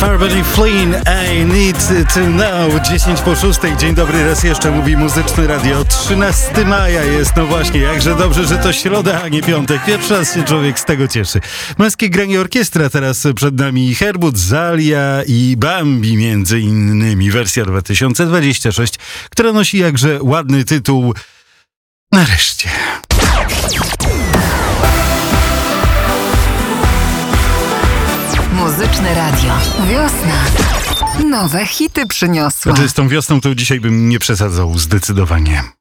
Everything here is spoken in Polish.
Harmony Flynn, I need to know. 10:06. Dzień dobry raz jeszcze, mówi Muzyczne Radio. 13 maja jest, no właśnie, jakże dobrze, że to środa, a nie piątek. Pierwszy raz się człowiek z tego cieszy. Męskie granie orkiestra, teraz przed nami Herbut, Zalia i Bambi między innymi. Wersja 2026, która nosi jakże ładny tytuł Nareszcie. Muzyczne Radio. Wiosna. Nowe hity przyniosła. Znaczy z tą wiosną to dzisiaj bym nie przesadzał zdecydowanie.